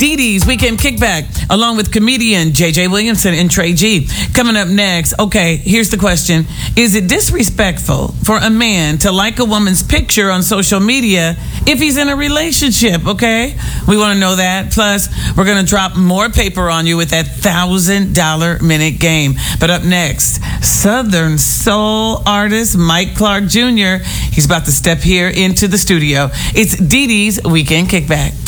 Dee Dee's Weekend Kickback, along with comedian JJ Williamson and Trey G. Coming up next, okay, here's the question. Is it disrespectful for a man to like a woman's picture on social media if he's in a relationship, okay? We want to know that. Plus, we're going to drop more paper on you with that $1,000 minute game. But up next, Southern soul artist Mike Clark Jr. He's about to step here into the studio. It's Dee Dee's Weekend Kickback.